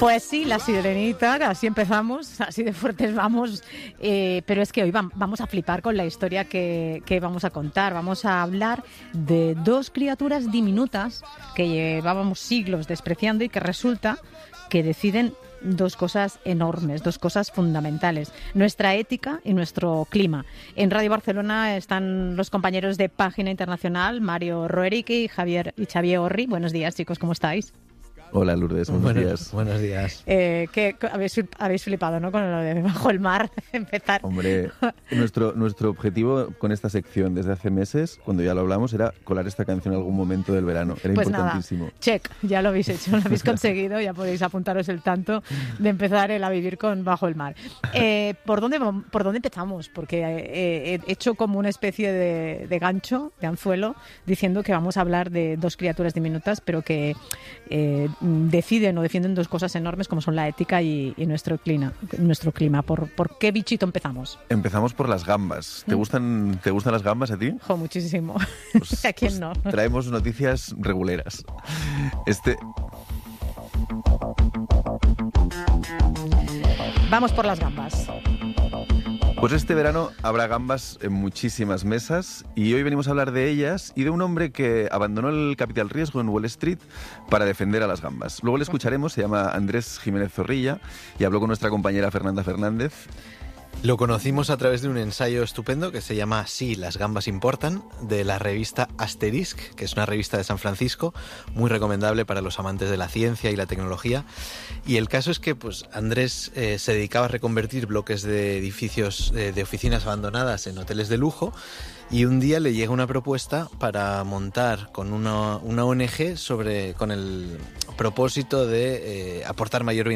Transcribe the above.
Pues sí, La Sirenita, así empezamos, así de fuertes vamos, pero es que hoy vamos a flipar con la historia que vamos a contar. Vamos a hablar de dos criaturas diminutas que llevábamos siglos despreciando y que resulta que deciden dos cosas enormes, dos cosas fundamentales: nuestra ética y nuestro clima. En Radio Barcelona están los compañeros de Página Internacional, Mario Roerich y Xavier Orri. Buenos días, chicos, ¿cómo estáis? Hola, Lourdes, buenos días. Buenos días. Que habéis flipado, ¿no? Con lo de Bajo el Mar, empezar. Hombre, nuestro objetivo con esta sección desde hace meses, cuando ya lo hablamos, era colar esta canción en algún momento del verano. Era pues importantísimo. Nada, check, ya lo habéis hecho, lo habéis conseguido, ya podéis apuntaros el tanto de empezar a vivir con Bajo el Mar. ¿Por dónde empezamos? Porque he hecho como una especie de gancho, de anzuelo, diciendo que vamos a hablar de dos criaturas diminutas, pero que deciden o defienden dos cosas enormes como son la ética y nuestro clima. ¿Por qué bichito empezamos? Empezamos por las gambas. ¿Te gustan las gambas a ti? Jo, muchísimo. Pues, ¿A quién no? Traemos noticias reguleras. Vamos por las gambas. Pues este verano habrá gambas en muchísimas mesas y hoy venimos a hablar de ellas y de un hombre que abandonó el capital riesgo en Wall Street para defender a las gambas. Luego le escucharemos, se llama Andrés Jiménez Zorrilla y habló con nuestra compañera Fernanda Fernández. Lo conocimos a través de un ensayo estupendo que se llama Sí, las gambas importan, de la revista Asterisk, que es una revista de San Francisco, muy recomendable para los amantes de la ciencia y la tecnología. Y el caso es que pues Andrés se dedicaba a reconvertir bloques de edificios de oficinas abandonadas en hoteles de lujo, y un día le llega una propuesta para montar con una ONG con el propósito de aportar mayor